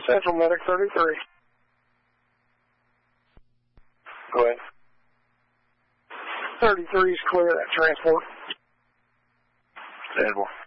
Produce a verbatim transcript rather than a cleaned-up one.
Central Medic thirty-three. Go ahead. thirty-three is clear, that transport. Stand by.